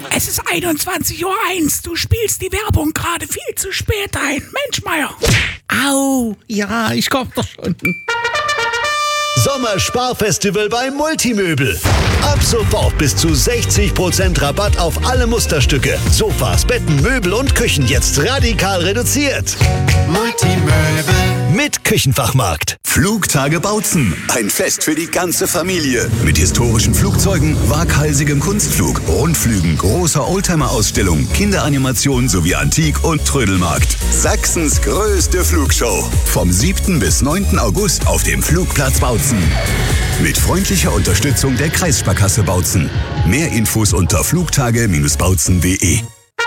Es ist 21:01 Uhr. Du spielst die Werbung gerade viel zu spät ein. Mensch, Meier. Au, ja, ich komm doch schon. Sommersparfestival bei Multimöbel. Ab sofort bis zu 60% Rabatt auf alle Musterstücke. Sofas, Betten, Möbel und Küchen jetzt radikal reduziert. Multimöbel. Mit Küchenfachmarkt. Flugtage Bautzen. Ein Fest für die ganze Familie. Mit historischen Flugzeugen, waghalsigem Kunstflug, Rundflügen, großer Oldtimer-Ausstellung, Kinderanimation sowie Antik- und Trödelmarkt. Sachsens größte Flugshow. Vom 7. bis 9. August auf dem Flugplatz Bautzen. Mit freundlicher Unterstützung der Kreissparkasse Bautzen. Mehr Infos unter flugtage-bautzen.de.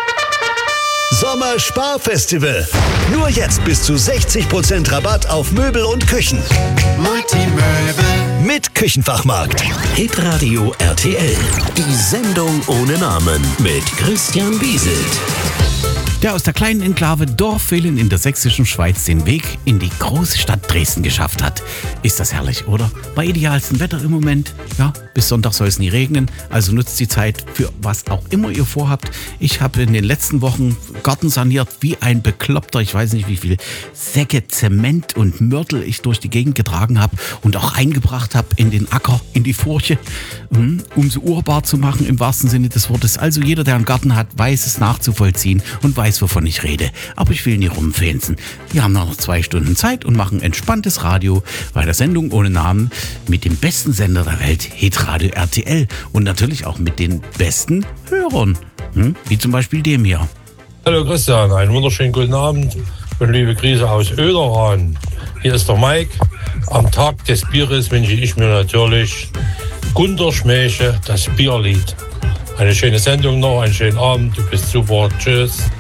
Sommersparfestival. Nur jetzt bis zu 60% Rabatt auf Möbel und Küchen. Multimöbel. Mit Küchenfachmarkt. Hitradio RTL. Die Sendung ohne Namen mit Christian Wieselt. Der aus der kleinen Enklave Dorfvelen in der sächsischen Schweiz den Weg in die große Stadt Dresden geschafft hat. Ist das herrlich, oder? Bei idealstem Wetter im Moment. Ja, bis Sonntag soll es nie regnen, also nutzt die Zeit für was auch immer ihr vorhabt. Ich habe in den letzten Wochen Garten saniert wie ein Bekloppter. Ich weiß nicht, wie viel Säcke Zement und Mörtel ich durch die Gegend getragen habe und auch eingebracht habe in den Acker, in die Furche, um sie urbar zu machen im wahrsten Sinne des Wortes. Also jeder, der einen Garten hat, weiß es nachzuvollziehen und weiß, wovon ich rede. Aber ich will nie rumfänzen. Wir haben noch 2 Stunden Zeit und machen entspanntes Radio bei der Sendung ohne Namen mit dem besten Sender der Welt, Hitradio RTL. Und natürlich auch mit den besten Hörern. Wie zum Beispiel dem hier. Hallo Christian, einen wunderschönen guten Abend und liebe Grüße aus Oederan. Hier ist der Mike. Am Tag des Bieres wünsche ich mir natürlich Gunter Schmäche, das Bierlied. Eine schöne Sendung noch, einen schönen Abend, du bist super, tschüss.